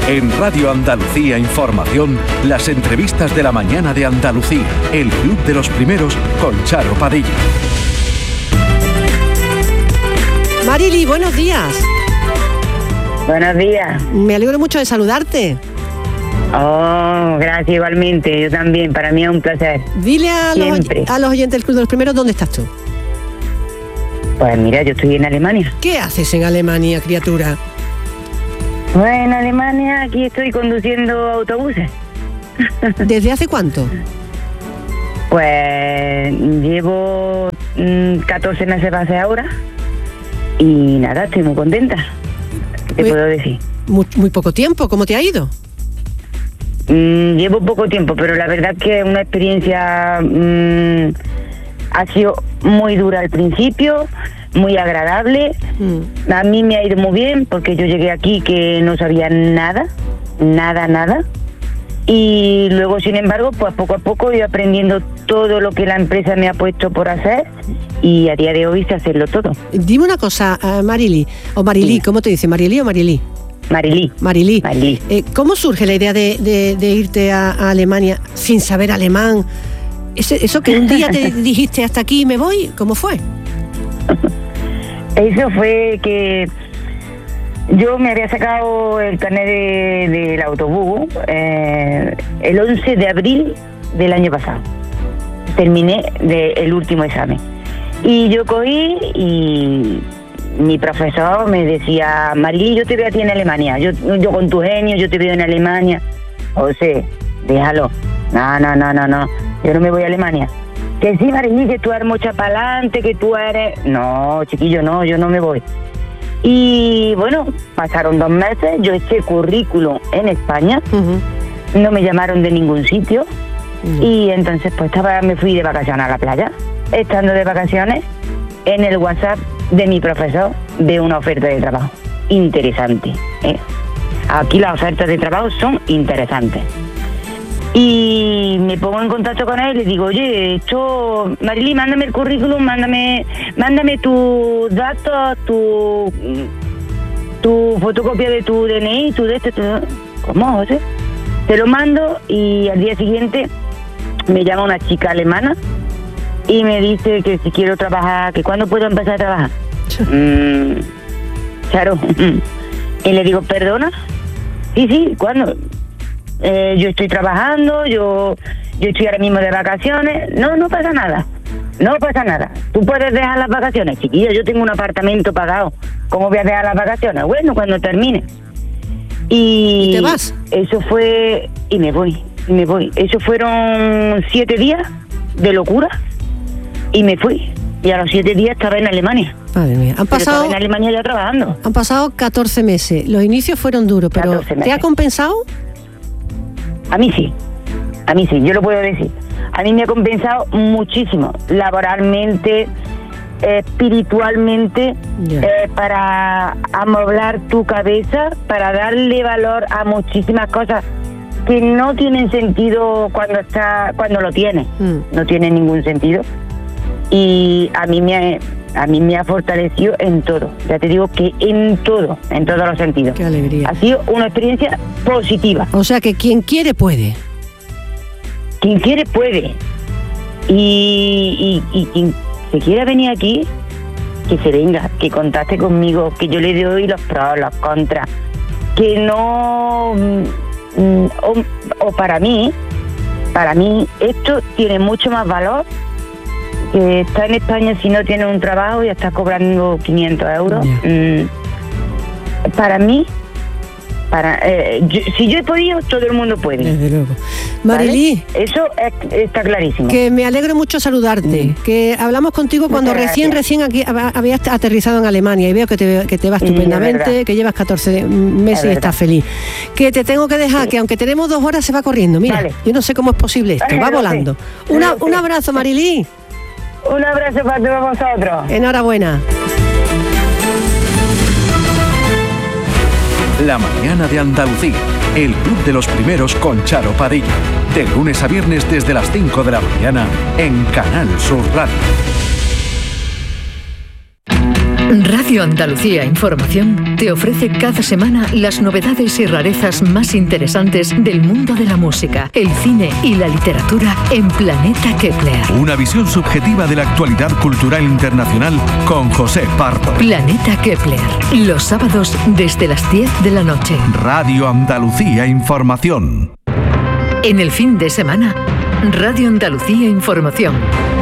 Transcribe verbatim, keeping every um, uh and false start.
En Radio Andalucía Información, las entrevistas de la mañana de Andalucía. El Club de los Primeros con Charo Padilla. Marily, buenos días. Buenos días. Me alegro mucho de saludarte. Oh, gracias igualmente, yo también, para mí es un placer. Dile a los, a los oyentes del Club de los Primeros, ¿dónde estás tú? Pues mira, yo estoy en Alemania. ¿Qué haces en Alemania, criatura? Pues en Alemania aquí estoy conduciendo autobuses. ¿Desde hace cuánto? Pues llevo mmm, catorce meses base ahora y nada, estoy muy contenta. ¿Qué te muy, puedo decir? Muy, muy poco tiempo, ¿cómo te ha ido? Mm, llevo poco tiempo, pero la verdad que una experiencia mm, ha sido muy dura al principio, muy agradable. Mm. A mí me ha ido muy bien porque yo llegué aquí que no sabía nada, nada, nada. Y luego, sin embargo, pues poco a poco he ido aprendiendo todo lo que la empresa me ha puesto por hacer y a día de hoy sé hacerlo todo. Dime una cosa, uh, Marily, o Marily, sí. ¿Cómo te dice? ¿Marily o Marily? Marily. Marily. Marily. Eh, ¿Cómo surge la idea de, de, de irte a, a Alemania sin saber alemán? Ese, ¿Eso que un día te dijiste hasta aquí me voy? ¿Cómo fue? Eso fue que yo me había sacado el carnet de, del autobús eh, el once de abril del año pasado. Terminé de, el último examen. Y yo cogí y mi profesor me decía, Marily, yo te veo a ti en Alemania, yo, yo con tu genio, yo te veo en Alemania. José, déjalo. No, no, no, no, no, yo no me voy a Alemania. Que sí, Marily, que tú eres mucha pa'lante, que tú eres... No, chiquillo, no, yo no me voy. Y bueno, pasaron dos meses, yo eché currículum en España, uh-huh. no me llamaron de ningún sitio, uh-huh. y entonces pues estaba, me fui de vacaciones a la playa. Estando de vacaciones, en el WhatsApp de mi profesor veo una oferta de trabajo interesante, ¿eh? Aquí las ofertas de trabajo son interesantes. Y me pongo en contacto con él y le digo, oye, esto, Marily, mándame el currículum, mándame, mándame tus datos, tu, tu fotocopia de tu D N I, tu de este, tu... ¿Cómo, José? Te lo mando y al día siguiente me llama una chica alemana y me dice que si quiero trabajar, que cuándo puedo empezar a trabajar. mm, Charo. Y le digo, ¿perdona? Sí, sí, ¿cuándo? Eh, yo estoy trabajando, yo yo estoy ahora mismo de vacaciones. No, no pasa nada, no pasa nada. Tú puedes dejar las vacaciones, chiquilla, yo tengo un apartamento pagado. ¿Cómo voy a dejar las vacaciones? Bueno, cuando termine. Y, ¿Y te vas? Eso fue, y me voy, y me voy. Eso fueron siete días de locura y me fui. Y a los siete días estaba en Alemania. Madre mía, han pasado... Estaba en Alemania ya trabajando. Han pasado catorce meses. Los inicios fueron duros, pero ¿te ha compensado? A mí sí, a mí sí, yo lo puedo decir. A mí me ha compensado muchísimo, laboralmente, eh, espiritualmente, yeah. eh, para amoblar tu cabeza, para darle valor a muchísimas cosas que no tienen sentido cuando está, cuando lo tienes, mm. no tiene ningún sentido. Y a mí me ha, a mí me ha fortalecido en todo, ya te digo que en todo, en todos los sentidos. Qué alegría. Ha sido una experiencia positiva. O sea que quien quiere puede. Quien quiere puede. Y, y, y quien se quiera venir aquí, que se venga, que contacte conmigo, que yo le doy los pros, los contras, que no... O, o para mí, para mí esto tiene mucho más valor que estar en España. Si no tienes un trabajo y estás cobrando quinientos euros. Yeah. Mm, para mí, para eh, yo, si yo he podido, todo el mundo puede. Desde luego. Marily, ¿vale? Eso es, está clarísimo. Que me alegro mucho saludarte. Mm. Que hablamos contigo cuando Muchas recién, gracias. recién aquí habías aterrizado en Alemania y veo que te, que te va estupendamente, sí, que llevas catorce meses y estás feliz. Que te tengo que dejar, sí. que aunque tenemos dos horas se va corriendo. Mira, vale. yo no sé cómo es posible esto, vale, va volando. Sí. Una, sí. Un abrazo, Marily. Un abrazo para todos vosotros. Enhorabuena. La mañana de Andalucía, el Club de los Primeros con Charo Padilla. De lunes a viernes desde las cinco de la mañana en Canal Sur Radio. Radio Andalucía Información te ofrece cada semana las novedades y rarezas más interesantes del mundo de la música, el cine y la literatura en Planeta Kepler. Una visión subjetiva de la actualidad cultural internacional con José Pardo. Planeta Kepler, los sábados desde las diez de la noche. Radio Andalucía Información. En el fin de semana, Radio Andalucía Información.